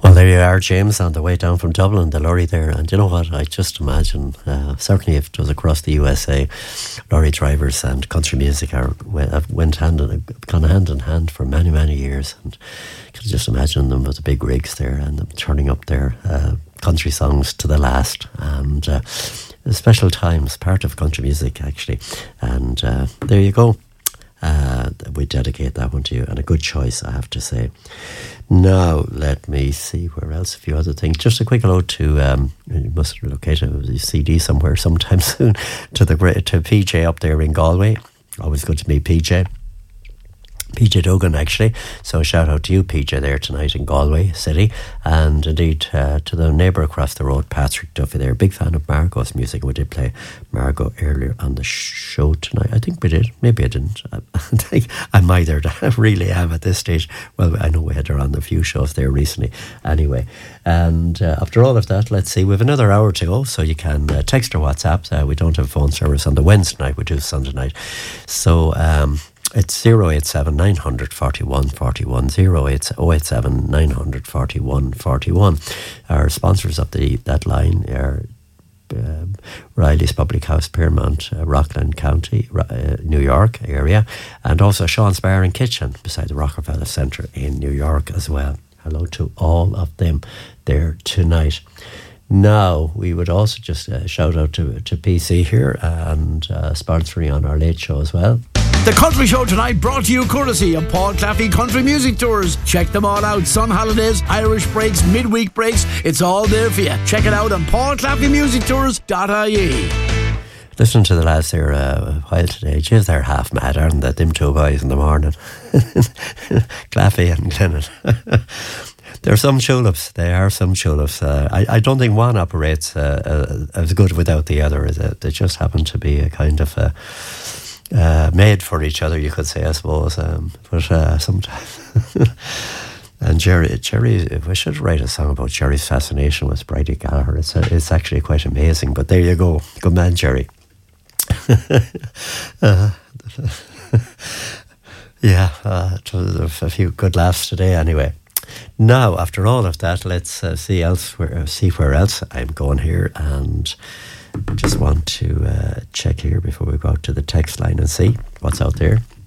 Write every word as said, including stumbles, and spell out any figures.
Well, there you are, James, on the way down from Dublin, the lorry there. And you know what? I just imagine, uh, certainly if it was across the U S A, lorry drivers and country music are went hand in, gone hand in hand for many, many years. And you can just imagine them with the big rigs there and them turning up their uh, country songs to the last. And uh, special times, part of country music, actually. And uh, there you go. Uh, we dedicate that one to you, and a good choice, I have to say. Now, let me see where else, a few other things. Just a quick hello to, um, you must locate a C D somewhere sometime soon, to the to P J up there in Galway. Always good to meet P J. P J Duggan, actually. So a shout out to you, P J, there tonight in Galway City. And indeed uh, to the neighbour across the road, Patrick Duffy there. Big fan of Margot's music. We did play Margot earlier on the show tonight. I think we did. Maybe I didn't. I think I'm either. I really am at this stage. Well, I know we had her on a few shows there recently. Anyway, and uh, after all of that, let's see. We have another hour to go, so you can uh, text or WhatsApp. Uh, we don't have phone service on the Wednesday night. We do Sunday night. So, um... it's zero eight seven nine hundred forty-one forty-one, zero eight seven nine hundred forty-one forty-one. Our sponsors of the that line are uh, Riley's Public House, Piermont, uh, Rockland County, uh, New York area, and also Sean's Bar and Kitchen beside the Rockefeller Centre in New York as well. Hello to all of them there tonight. Now, we would also just uh, shout out to, to P C here and uh, sponsoring on our late show as well. The Country Show tonight brought to you courtesy of Paul Claffey Country Music Tours. Check them all out. Sun holidays, Irish breaks, midweek breaks. It's all there for you. Check it out on paul claffey music tours dot I E. Listen to the lads there uh, a while today. Jeez, they're half mad, aren't they? Them two boys in the morning. Claffey and Glennon. There are some tulips. They are some tulips. Uh, I, I don't think one operates uh, uh, as good without the other. They just happen to be a kind of a... Uh, made for each other, you could say, I suppose. Um, but uh, sometimes, and Jerry, Jerry, we should write a song about Jerry's fascination with Bridie Gallagher. It's uh, it's actually quite amazing. But there you go, good man, Jerry. uh, yeah, uh, it was a few good laughs today, anyway. Now, after all of that, let's uh, see elsewhere. See where else I'm going here, and just want to uh, check here before we go out to the text line and see what's out there.